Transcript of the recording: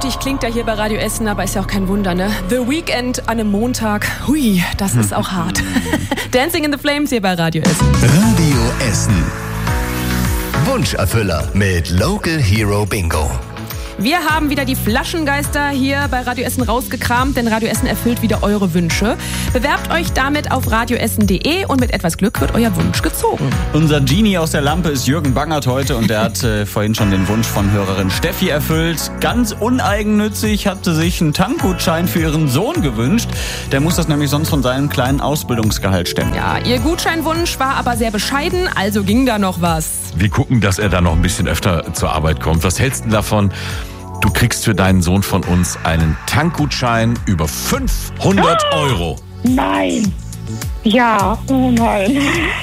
Richtig klingt er hier bei Radio Essen, aber ist ja auch kein Wunder, ne? The Weekend an einem Montag. Hui, das ist auch hart. Dancing in the Flames hier bei Radio Essen. Radio Essen. Wunscherfüller mit Local Hero Bingo. Wir haben wieder die Flaschengeister hier bei Radio Essen rausgekramt, denn Radio Essen erfüllt wieder eure Wünsche. Bewerbt euch damit auf radioessen.de und mit etwas Glück wird euer Wunsch gezogen. Unser Genie aus der Lampe ist Jürgen Bangert heute und der hat vorhin schon den Wunsch von Hörerin Steffi erfüllt. Ganz uneigennützig hat sie sich einen Tankgutschein für ihren Sohn gewünscht. Der muss das nämlich sonst von seinem kleinen Ausbildungsgehalt stemmen. Ja, ihr Gutscheinwunsch war aber sehr bescheiden, also ging da noch was. Wir gucken, dass er da noch ein bisschen öfter zur Arbeit kommt. Was hältst du davon? Du kriegst für deinen Sohn von uns einen Tankgutschein über 500 Euro. Nein. Ja, oh nein.